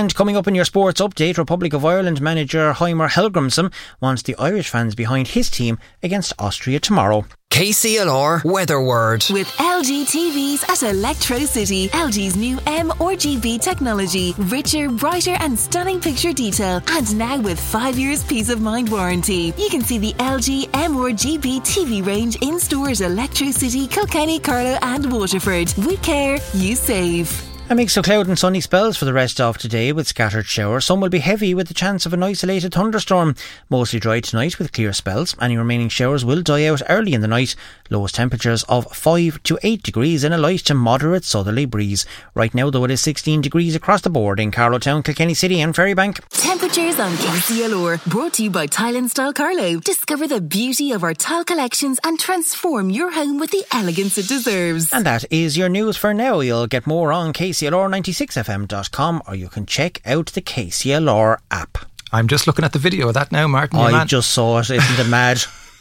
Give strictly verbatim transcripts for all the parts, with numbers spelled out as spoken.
And coming up in your sports update, Republic of Ireland manager Heimer Helgrimsson wants the Irish fans behind his team against Austria tomorrow. K C L R Weather Word. With L G T Vs at Electro City, L G's new M R G B technology, richer, brighter and stunning picture detail, and now with five years peace of mind warranty. You can see the L G M R G B T V range in stores Electro City, Kilkenny, Carlow and Waterford. We care, you save. A mix of cloud and sunny spells for the rest of today with scattered showers. Some will be heavy with the chance of an isolated thunderstorm. Mostly dry tonight with clear spells. Any remaining showers will die out early in the night. Lowest temperatures of five to eight degrees in a light to moderate southerly breeze. Right now though it is sixteen degrees across the board in Carlow Town, Kilkenny City and Ferrybank. Temperatures on K C L R. Brought to you by Tile Install Carlow. Discover the beauty of our tile collections and transform your home with the elegance it deserves. And that is your news for now. You'll get more on K C L R ninety-six F M dot com or you can check out the K C L R app. I'm just looking at the video of that now, Martin. I man. just saw it. Isn't it mad?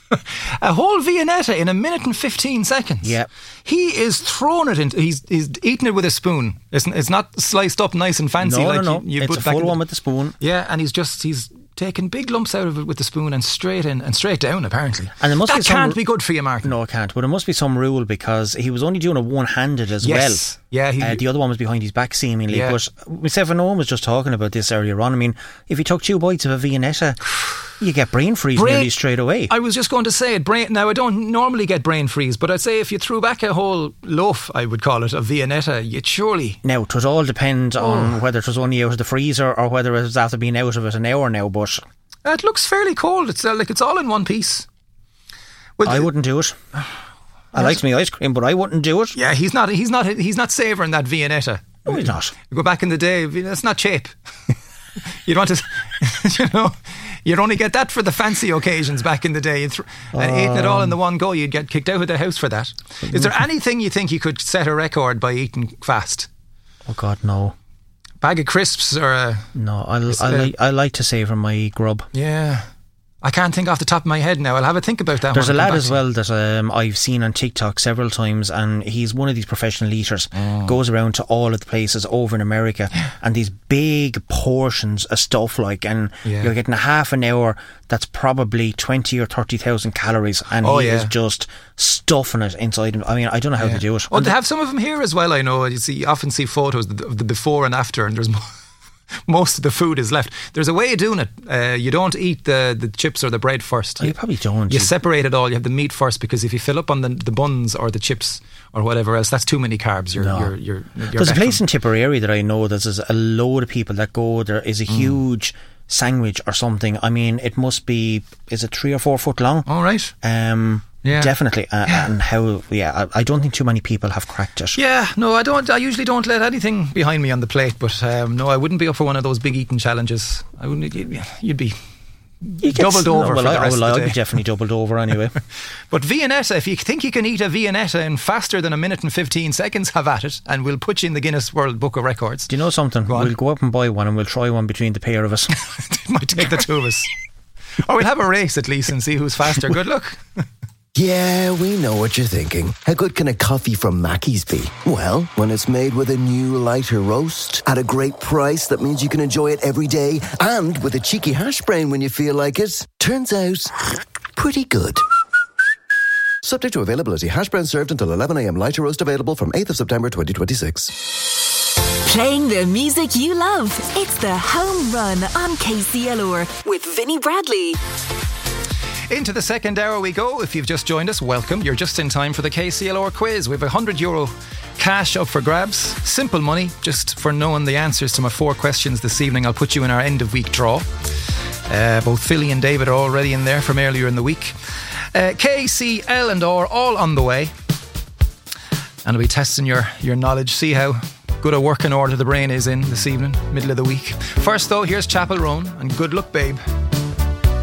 A whole Viennetta in a minute and fifteen seconds. Yeah. He is throwing it into, he's he's eating it with a spoon. It's, it's not sliced up nice and fancy. No, like no, no. You, you it's put a back full in one the, with the spoon. Yeah, and he's just, he's taking big lumps out of it with the spoon and straight in and straight down apparently. And it must that be some, can't be good for you, Martin. No, it can't. But it must be some rule because he was only doing it one-handed as yes. well. Yeah, he, uh, the other one was behind his back seemingly. Yeah. But myself and Owen was just talking about this earlier on. I mean, if you took two bites of a Viennetta, you get brain freeze brain, nearly straight away. I was just going to say it. Brain, now I don't normally get brain freeze, but I'd say if you threw back a whole loaf, I would call it, of Viennetta, you'd surely. Now it would all depend oh. on whether it was only out of the freezer or whether it was after being out of it an hour now. But it looks fairly cold. It's uh, like it's all in one piece. Well, I wouldn't do it. I liked my ice cream, but I wouldn't do it. Yeah, he's not. He's not. He's not savouring that Viennetta. No, he's not. You go back in the day. That's not cheap. You'd want to, you know, you'd only get that for the fancy occasions back in the day. Th- and um, eating it all in the one go, you'd get kicked out of the house for that. Is there anything you think you could set a record by eating fast? Oh God, no. Bag of crisps or a... No, I'll, I like I like to savour my grub. Yeah. I can't think off the top of my head now. I'll have a think about that. There's a lad as well that um, I've seen on TikTok several times, and he's one of these professional eaters. Oh. Goes around to all of the places over in America, and these big portions of stuff like, and yeah. you're getting a half an hour that's probably twenty or thirty thousand calories, and oh, he yeah. is just stuffing it inside him. I mean, I don't know how yeah. to do it. Well, they have some of them here as well. I know you see, you often see photos of the before and after, and there's more. Most of the food is left. There's a way of doing it. Uh, you don't eat the, the chips or the bread first. Oh, you probably don't. You separate it all. You have the meat first, because if you fill up on the, the buns or the chips or whatever else, that's too many carbs. You're, no. you're, you're, you're There's a place from. in Tipperary that I know there's a load of people that go. There is a mm. huge sandwich or something. I mean, it must be, is it three or four foot long? All right. Um, yeah. Definitely. Uh, yeah. And how, yeah, I, I don't think too many people have cracked it. Yeah, no, I don't. I usually don't let anything behind me on the plate, but um, no, I wouldn't be up for one of those big eating challenges. I wouldn't, you'd, you'd be you doubled over no, well, for the I, rest well, of the I'd day. be definitely doubled over anyway. But Viennetta, if you think you can eat a Viennetta in faster than a minute and fifteen seconds, have at it, and we'll put you in the Guinness World Book of Records. Do you know something? Go we'll go up and buy one and we'll try one between the pair of us. It might take the two of us. Or we'll have a race at least and see who's faster. Good luck. Yeah, we know what you're thinking. How good can a coffee from Mackey's be? Well, when it's made with a new lighter roast at a great price that means you can enjoy it every day, and with a cheeky hash brown when you feel like it, turns out pretty good. Subject to availability. Hash brown served until eleven a.m. Lighter roast available from eighth of September twenty twenty-six. Playing the music you love. It's the Home Run on K C L R with Vinnie Bradley. Into the second hour we go. If you've just joined us, welcome. You're just in time for the K C L R quiz. We have a one hundred euro cash up for grabs. Simple money, just for knowing the answers to my four questions this evening. I'll put you in our end of week draw. Uh, both Philly and David are already in there from earlier in the week. Uh, K C L and R all on the way. And I'll be testing your, your knowledge, see how good a working order the brain is in this evening, middle of the week. First though, here's Chapel Roan and Good Luck Babe.